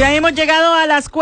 Ya hemos llegado a las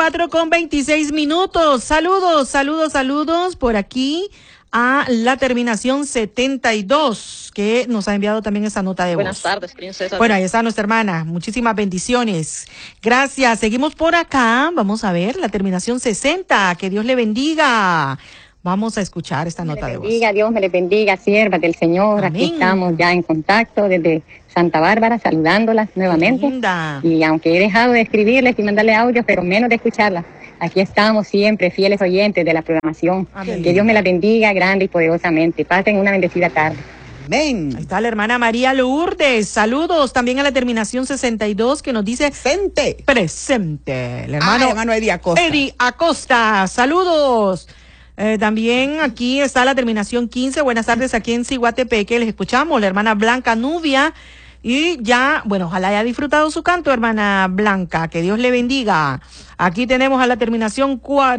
4:26. Saludos por aquí a la terminación 72, que nos ha enviado también esa nota de voz. Buenas tardes, princesa. Bueno, ahí está nuestra hermana. Muchísimas bendiciones. Gracias. Seguimos por acá. Vamos a ver la terminación 60. Que Dios le bendiga. Vamos a escuchar esta nota de voz. Dios me le bendiga, siervas del Señor. Amén. Aquí estamos ya en contacto desde Santa Bárbara, saludándolas nuevamente. Linda. Y aunque he dejado de escribirles y mandarle audios, pero menos de escucharlas, aquí estamos siempre, fieles oyentes de la programación. Amén. Que Dios me la bendiga grande y poderosamente. Pasen una bendecida tarde. Amén. Ahí está la hermana María Lourdes. Saludos también a la terminación 62 que nos dice presente. El hermano Eddie Acosta. Eddie Acosta. Saludos. También aquí está la terminación 15. Buenas tardes aquí en Ciguatepeque. Les escuchamos. La hermana Blanca Nubia. Y ya, bueno, ojalá haya disfrutado su canto, hermana Blanca. Que Dios le bendiga. Aquí tenemos a la terminación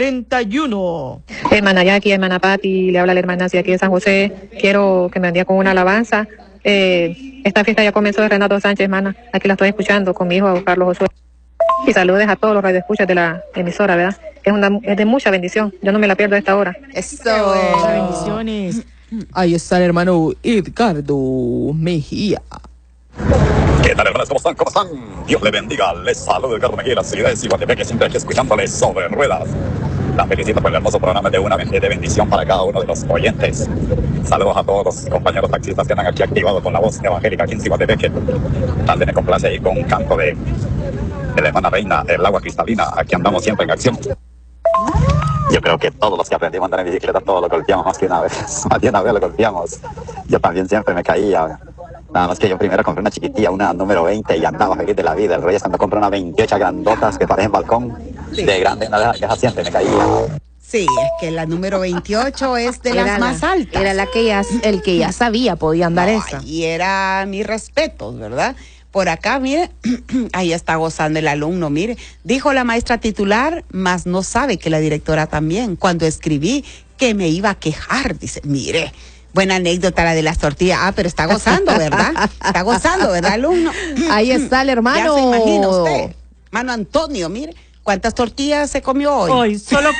41. Hermana Jackie, hermana Patti, le habla la hermana Nancy aquí de San José. Quiero que me bendiga con una alabanza. Esta fiesta ya comenzó de Renato Sánchez, hermana. Aquí la estoy escuchando con mi hijo Carlos Josué. Y saludes a todos los radioescuchas de la emisora, ¿verdad? Es de mucha bendición. Yo no me la pierdo a esta hora. Eso. Bendiciones. Ahí está el hermano Edgardo Mejía. ¿Qué tal, hermanos? ¿Cómo están? ¿Cómo están? Dios le bendiga. Les saludo Edgardo Mejía, la ciudad de Ciguatepeque, siempre aquí escuchándoles sobre ruedas. La felicito por el hermoso programa de bendición para cada uno de los oyentes. Saludos a todos los compañeros taxistas que están aquí activados con la voz evangélica aquí en Ciguatepeque. También me complace ahí con un canto de la hermana Reina, el agua cristalina. Aquí andamos siempre en acción. Yo creo que todos los que aprendimos a andar en bicicleta, todos lo golpeamos más que una vez. Más de una vez lo golpeamos. Yo también siempre me caía. Nada más que yo primero compré una chiquitilla, una número 20 y andaba feliz de la vida. El Reyes cuando compré una 28 grandotas que parecen balcón, de grande, una de esas siempre me caía. Sí, es que la número 28 es de las más altas. Era la que el que ya sabía podía andar esa. Y era mis respetos, ¿verdad? Por acá, mire, ahí está gozando el alumno, mire. Dijo la maestra titular, mas no sabe que la directora también. Cuando escribí que me iba a quejar, dice, mire. Buena anécdota la de las tortillas. Pero está gozando, ¿verdad? Está gozando, ¿verdad, alumno? Ahí está el hermano. Ya se imagina usted. Hermano Antonio, mire, ¿cuántas tortillas se comió hoy? Hoy, solo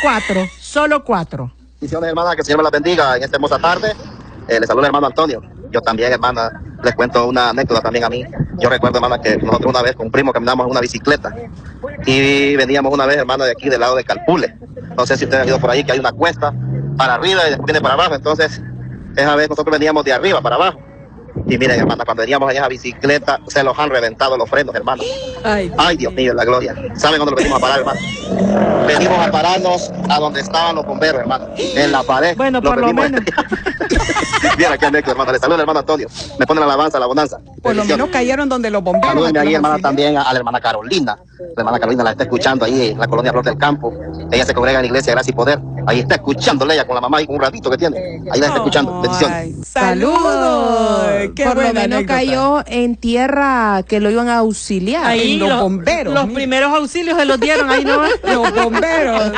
4. Bendiciones, hermana, que el Señor me la bendiga en esta hermosa tarde. Le saluda el hermano Antonio. Yo también, hermana, les cuento una anécdota también a mí. Yo recuerdo, hermana, que nosotros una vez con un primo caminamos en una bicicleta y veníamos una vez, hermana, de aquí del lado de Calpule. No sé si ustedes han ido por ahí, que hay una cuesta para arriba y después viene para abajo. Entonces, esa vez nosotros veníamos de arriba para abajo. Y miren, hermana, cuando veníamos en esa bicicleta, se los han reventado los frenos, hermano. Ay, Dios mío, la gloria. ¿Saben dónde lo venimos a parar, hermano? Venimos a pararnos a donde estaban los bomberos, hermano. En la pared. Bueno, por lo menos. Bien, aquí anécdota, hermano. Le saluda el hermano Antonio. Me pone la alabanza, la bonanza. Por lo menos cayeron donde los bomberos. Salúdenme ahí, hermana, también a la hermana Carolina. La hermana Carolina la está escuchando ahí en la colonia Flor del Campo. Ella se congrega en la iglesia Gracia y Poder. Ahí está escuchándole ella con la mamá ahí con un ratito que tiene. Ahí la está escuchando. Bendiciones. ¡Saludos! Qué Por lo buena menos anécdota. cayó en tierra que lo iban a auxiliar. Ahí los bomberos, Los mira. primeros auxilios se los dieron ahí nomás. Los bomberos.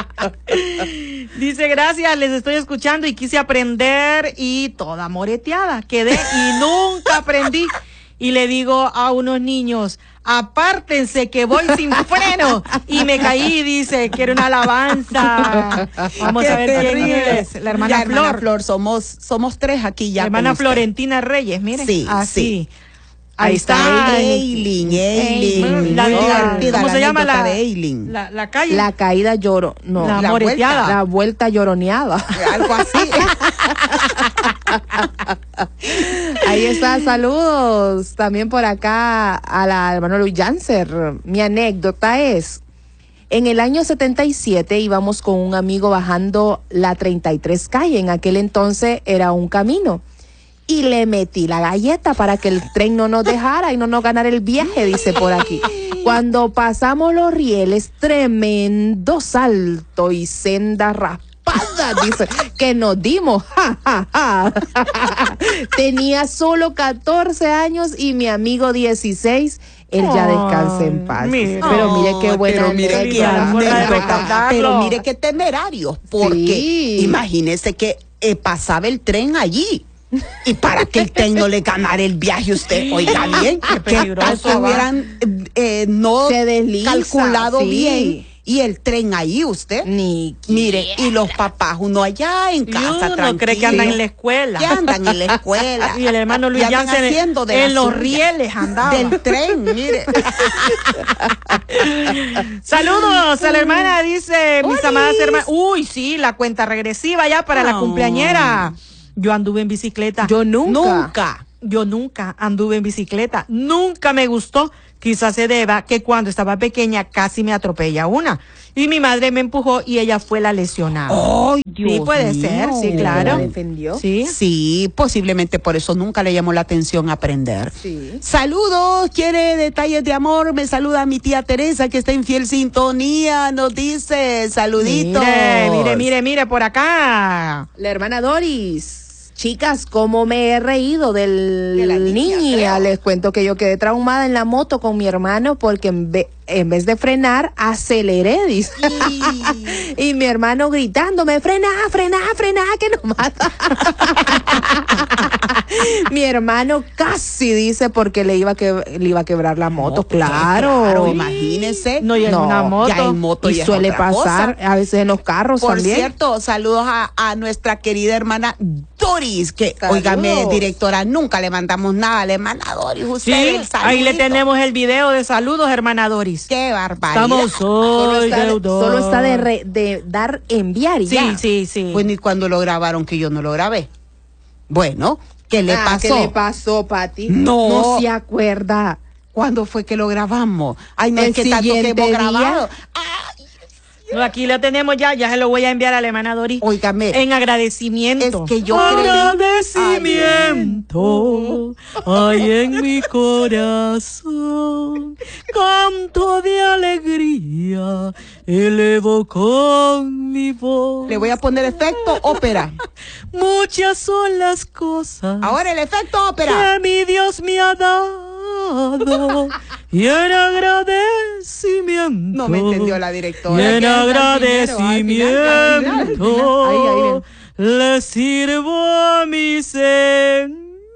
Dice, gracias, les estoy escuchando y quise aprender y toda moreteada. Quedé y nunca aprendí. Y le digo a unos niños, apártense que voy sin freno. Y me caí, dice, quiero una alabanza. Vamos Qué a ver quién terrible. es. La hermana Ya, Flor. Flor, somos tres aquí ya. La hermana con usted. Florentina Reyes, mire. Sí, así. sí. Ahí está. Eileen. La- Muy la- divertida ¿cómo la se llama anécdota la- de Eileen. La calle. La caída La la moreteada. la vuelta lloroneada. Algo así. Ahí está, saludos. También por acá a la hermana Luis Janser. Mi anécdota es, en el año 77 íbamos con un amigo bajando la 33 calle. En aquel entonces era un camino. Y le metí la galleta para que el tren no nos dejara y no nos ganara el viaje, dice por aquí. Cuando pasamos los rieles, tremendo salto y senda raspada, dice, que nos dimos. Ja, ja, ja. Tenía solo 14 años y mi amigo 16. Él ya descansa en paz. mire. Pero mire qué buena Pero mire qué anécdota. anécdota. Pero mire qué temerarios. Porque Sí. imagínese que pasaba el tren allí. Y para que el tren no le ganara el viaje usted, oiga bien, Qué que tal peligroso, que va. hubieran no Se desliza, calculado sí. bien y el tren ahí usted. Ni Mire, y los papás, uno allá en Y casa, uno tranquilo. cree que andan en la escuela. Que andan en la escuela. Y el hermano Luis Y andan Jansen haciendo de en la los suya. rieles andaba. Del tren, mire. Saludos a la hermana, dice mis amadas hermanas. Uy, sí, la cuenta regresiva ya para la No. cumpleañera. Yo anduve en bicicleta. Yo nunca. Yo nunca anduve en bicicleta. Nunca me gustó. Quizás se deba que cuando estaba pequeña casi me atropella una. Y mi madre me empujó y ella fue la lesionada. Ay, Sí, Dios puede mío. ser, sí, ¿La claro. defendió? Sí. Sí, posiblemente por eso nunca le llamó la atención aprender. Sí. Saludos, quiere detalles de amor. Me saluda mi tía Teresa que está en fiel sintonía. Nos dice saluditos. Mire por acá. La hermana Doris. Chicas, cómo me he reído del De la niña, niña. creo. Les cuento que yo quedé traumada en la moto con mi hermano porque en vez de frenar, aceleré, dice. Y mi hermano gritándome, frena, que nos mata. Mi hermano casi dice porque le iba a quebrar la moto. Claro. Imagínese. No, y en una moto. Ya en moto Y ya es suele otra pasar cosa. a veces en los carros Por también. cierto, saludos a nuestra querida hermana Doris, que, Saludos. óigame, directora, nunca le mandamos nada a la hermana Doris. Usted, Sí, el ahí le saludito. tenemos el video de saludos, hermana Doris. Qué barbaridad. Estamos Solo hoy está, deudor. solo está de dar enviar y ya. Sí. Pues ni cuando lo grabaron que yo no lo grabé. Bueno, ¿qué le pasó? ¿Qué le pasó, Pati? No. No se acuerda. ¿Cuándo fue que lo grabamos? Ay, no El es que tanto que siguiente hemos día. grabado. No, aquí lo tenemos ya se lo voy a enviar a la hermana Doris. Óigame. En agradecimiento. Es que yo agradecimiento hay en mi corazón, canto de alegría, elevo con mi voz. Le voy a poner efecto ópera. Muchas son las cosas Ahora el efecto ópera. que mi Dios me ha dado y en agradecimiento. No me entendió la directora. Y en ¿Qué es al agradecimiento Ahí le sirvo a mi Señor.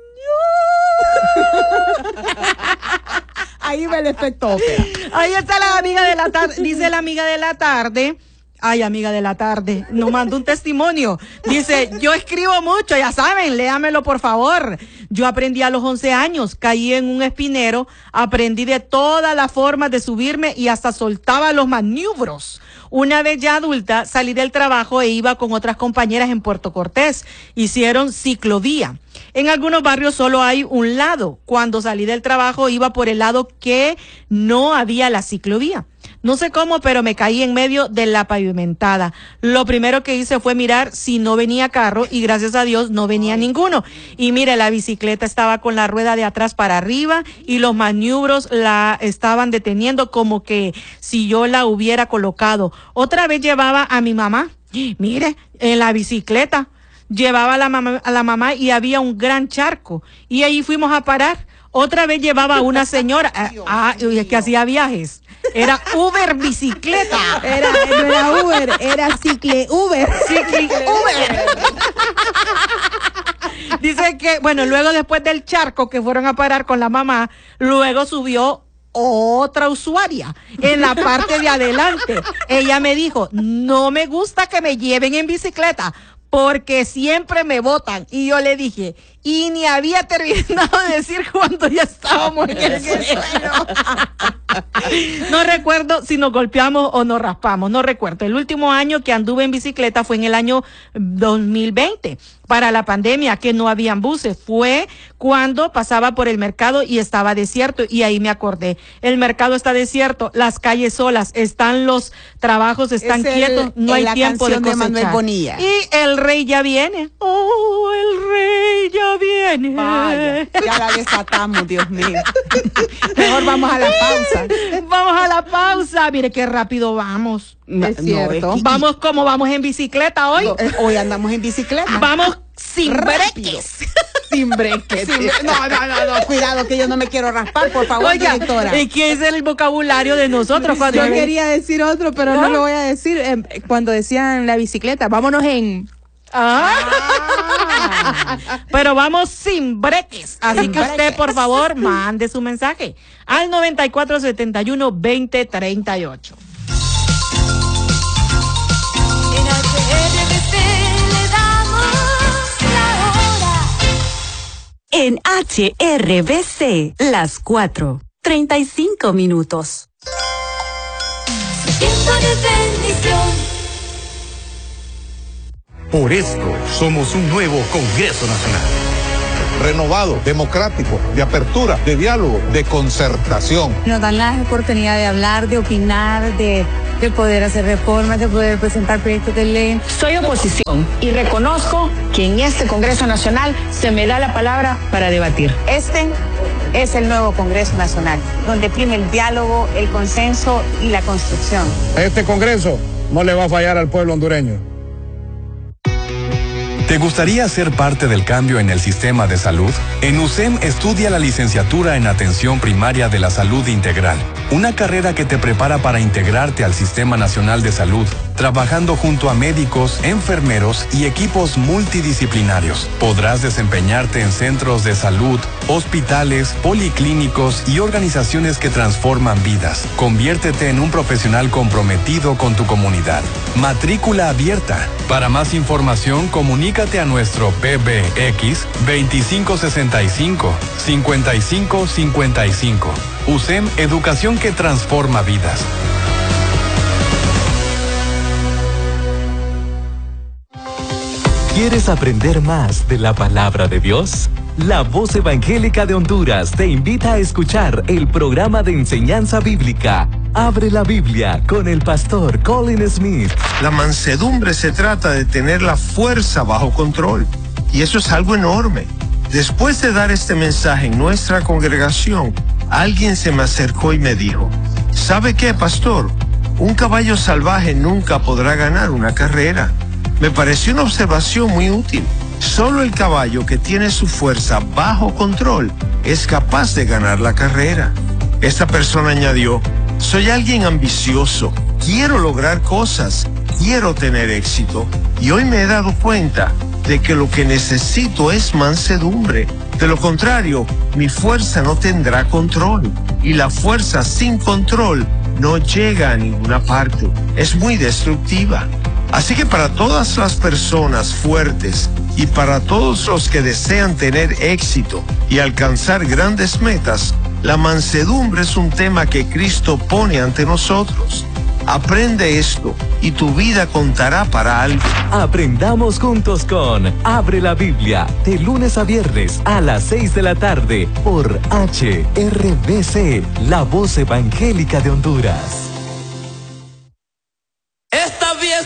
Ahí va el efecto ópera. Ahí está la amiga de la tarde, dice la amiga de la tarde. Ay, amiga de la tarde, nos mandó un testimonio. Dice, yo escribo mucho, ya saben, léamelo por favor. Yo aprendí a los 11 años, caí en un espinero, aprendí de todas las formas de subirme y hasta soltaba los maniobros. Una vez ya adulta, salí del trabajo e iba con otras compañeras en Puerto Cortés. Hicieron ciclovía. En algunos barrios solo hay un lado. Cuando salí del trabajo iba por el lado que no había la ciclovía. No sé cómo, pero me caí en medio de la pavimentada. Lo primero que hice fue mirar si no venía carro y gracias a Dios no venía ninguno. Y mire, la bicicleta estaba con la rueda de atrás para arriba y los maniobros la estaban deteniendo como que si yo la hubiera colocado. Otra vez llevaba a mi mamá, mire, en la bicicleta. Llevaba a la mamá y había un gran charco y ahí fuimos a parar. Otra vez llevaba a una señora, que hacía viajes. Era Uber bicicleta. no era Uber, era Cicle Uber. Uber. Dice que, bueno, luego después del charco que fueron a parar con la mamá, luego subió otra usuaria en la parte de adelante. Ella me dijo, no me gusta que me lleven en bicicleta porque siempre me botan. Y yo le dije, y ni había terminado de decir cuando ya estábamos en el suelo. No recuerdo si nos golpeamos o nos raspamos, no recuerdo. El último año que anduve en bicicleta fue en el año 2020, para la pandemia, que no habían buses. Fue cuando pasaba por el mercado y estaba desierto, y ahí me acordé. El mercado está desierto, las calles solas, están los trabajos, están quietos, no hay tiempo de canción de Manuel cosechar. Bonilla. Y el rey ya viene. Oh, el rey ya viene. Vaya, ya la desatamos, Dios mío. Mejor vamos a la pausa. Vamos a la pausa. Mire qué rápido vamos. Es cierto. Vamos como vamos en bicicleta hoy. Hoy andamos en bicicleta. Vamos sin Rápido. breques. Sin breque. No, cuidado que yo no me quiero raspar, por favor, Oiga, directora. ¿y qué es el vocabulario de nosotros cuando Yo quería decir otro, pero no lo voy a decir. Cuando decían la bicicleta, vámonos en... Ah. Pero vamos sin breques. Así Sin que usted, breques. por favor, mande su mensaje al 9471-2038. En HRBC le damos la hora. En HRBC, las 4:35. Tiempo de bendición. Por esto somos un nuevo Congreso Nacional. Renovado, democrático, de apertura, de diálogo, de concertación. Nos dan la oportunidad de hablar, de opinar, de poder hacer reformas, de poder presentar proyectos de ley. Soy oposición y reconozco que en este Congreso Nacional se me da la palabra para debatir. Este es el nuevo Congreso Nacional, donde prime el diálogo, el consenso y la construcción. Este Congreso no le va a fallar al pueblo hondureño. ¿Te gustaría ser parte del cambio en el sistema de salud? En USEM estudia la licenciatura en Atención Primaria de la Salud Integral, una carrera que te prepara para integrarte al Sistema Nacional de Salud, trabajando junto a médicos, enfermeros y equipos multidisciplinarios. Podrás desempeñarte en centros de salud, hospitales, policlínicos y organizaciones que transforman vidas. Conviértete en un profesional comprometido con tu comunidad. Matrícula abierta. Para más información, comunícate a nuestro PBX 2565-5555. USEM, educación que transforma vidas. ¿Quieres aprender más de la palabra de Dios? La Voz Evangélica de Honduras te invita a escuchar el programa de enseñanza bíblica Abre la Biblia con el pastor Colin Smith. La mansedumbre se trata de tener la fuerza bajo control, y eso es algo enorme. Después de dar este mensaje en nuestra congregación, alguien se me acercó y me dijo: ¿sabe qué, pastor? Un caballo salvaje nunca podrá ganar una carrera. Me pareció una observación muy útil. Solo el caballo que tiene su fuerza bajo control es capaz de ganar la carrera. Esta persona añadió: soy alguien ambicioso, quiero lograr cosas, quiero tener éxito, y hoy me he dado cuenta de que lo que necesito es mansedumbre. De lo contrario, mi fuerza no tendrá control, y la fuerza sin control no llega a ninguna parte. Es muy destructiva. Así que para todas las personas fuertes y para todos los que desean tener éxito y alcanzar grandes metas, la mansedumbre es un tema que Cristo pone ante nosotros. Aprende esto y tu vida contará para algo. Aprendamos juntos con Abre la Biblia, de lunes a viernes a las 6 de la tarde por HRBC, la Voz Evangélica de Honduras.